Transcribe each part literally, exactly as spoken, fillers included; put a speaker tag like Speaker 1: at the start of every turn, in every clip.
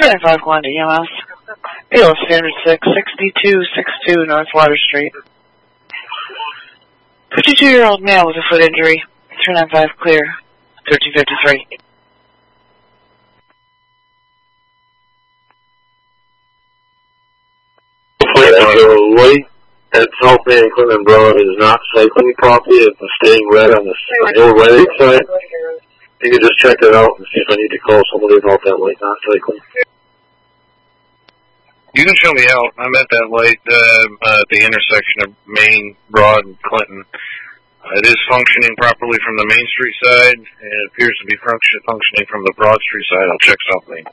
Speaker 1: Three five one to E M S. A L Standard six, sixty-two sixty-two North Water Street. fifty-two-year-old male with a foot injury. three nine five clear. thirteen fifty-three.
Speaker 2: The light at South Main Clinton Broad is not cycling properly. It's staying red on the hill right side. You can just check that out and see if I need to call somebody about that light not cycling.
Speaker 3: You can show me out. I'm at that light uh, uh, at the intersection of Main, Broad, and Clinton. Uh, it is functioning properly from the Main Street side, and it appears to be function functioning from the Broad Street side. I'll check something.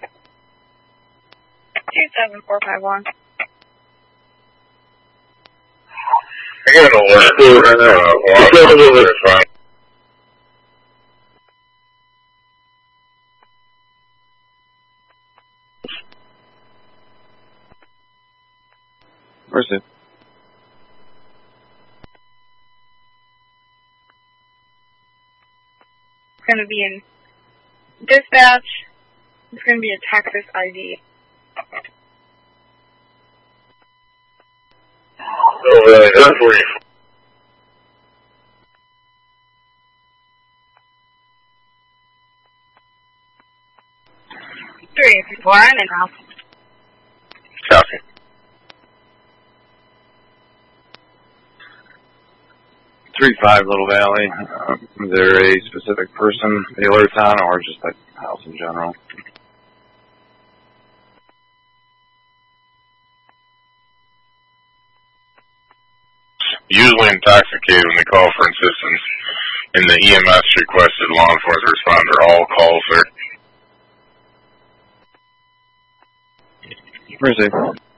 Speaker 4: two seven four five one.
Speaker 3: I got an alert. Uh, well, it's fine.
Speaker 5: Where's it?
Speaker 4: It's going to be in dispatch. It's going to be a Texas I D.
Speaker 2: Oh, really? That's where you...
Speaker 4: three four, I'm in now.
Speaker 3: Copy.
Speaker 5: Three five Little Valley. Uh, is there a specific person the alert's on, or just the house in general?
Speaker 3: Usually intoxicated when they call for assistance. In the E M S requested law enforcement responder all calls are.
Speaker 5: Where's it?